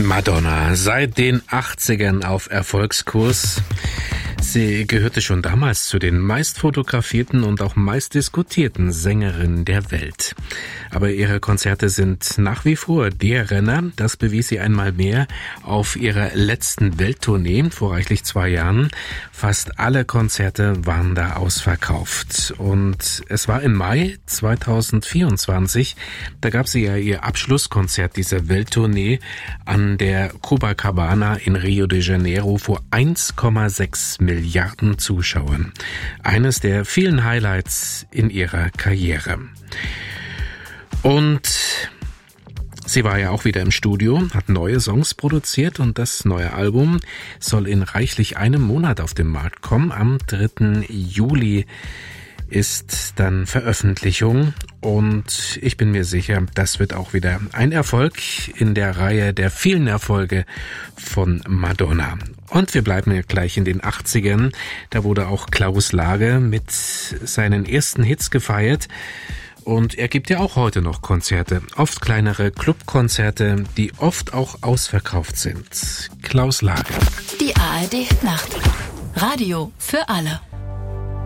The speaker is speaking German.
Madonna, seit den 80ern auf Erfolgskurs. Sie gehörte schon damals zu den meist fotografierten und auch meist diskutierten Sängerinnen der Welt. Aber ihre Konzerte sind nach wie vor der Renner. Das bewies sie einmal mehr auf ihrer letzten Welttournee vor reichlich 2 Jahren. Fast alle Konzerte waren da ausverkauft. Und es war im Mai 2024, da gab sie ja ihr Abschlusskonzert dieser Welttournee an der Copacabana in Rio de Janeiro vor 1,6 Milliarden Zuschauern. Eines der vielen Highlights in ihrer Karriere. Und sie war ja auch wieder im Studio, hat neue Songs produziert und das neue Album soll in reichlich einem Monat auf den Markt kommen. Am 3. Juli ist dann Veröffentlichung und ich bin mir sicher, das wird auch wieder ein Erfolg in der Reihe der vielen Erfolge von Madonna. Und wir bleiben ja gleich in den 80ern, da wurde auch Klaus Lage mit seinen ersten Hits gefeiert. Und er gibt ja auch heute noch Konzerte, oft kleinere Clubkonzerte, die oft auch ausverkauft sind. Klaus Lage. Die ARD Nacht. Radio für alle.